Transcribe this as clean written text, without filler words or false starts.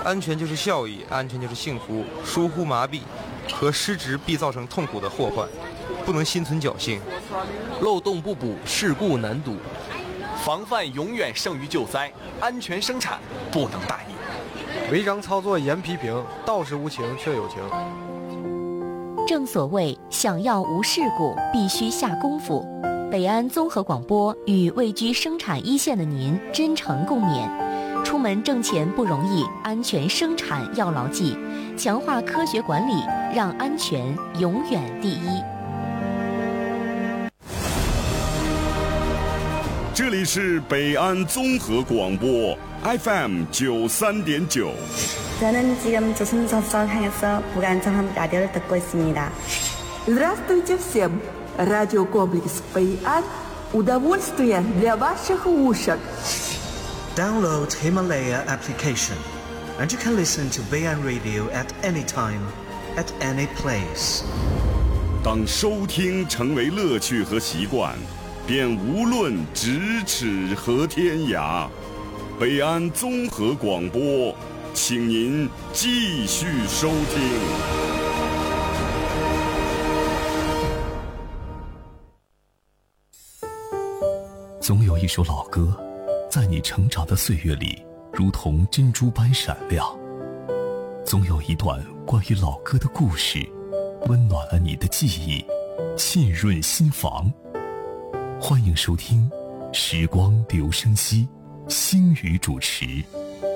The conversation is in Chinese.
安全就是效益，安全就是幸福。疏忽麻痹和失职必造成痛苦的祸患，不能心存侥幸。 漏洞不补，事故难堵。防范永远胜于救灾，安全生产不能大意。 违章操作严批评，道是无情却有情。 正所谓想要无事故，必须下功夫。北安综合广播与位居生产一线的您真诚共勉。出门挣钱不容易，安全生产要牢记，强化科学管理，让安全永远第一。 这里是北安综合广播 FM 93.9。 저는 지금 조선선선 향해서 불안정한 라디오를 듣고 있습니다. Здравствуйте всем! Радиокомплекс «Бэйан» – удовольствие для ваших ушек. Download Himalaya application and you can listen to Bei'an Radio at any time, at any place. 当收听成为乐趣和习惯，便无论咫尺和天涯。北安综合广播，请您继续收听。 总有一首老歌，在你成长的岁月里，如同珍珠般闪亮。总有一段关于老歌的故事，温暖了你的记忆，沁润心房。欢迎收听《时光留声机》，星宇主持。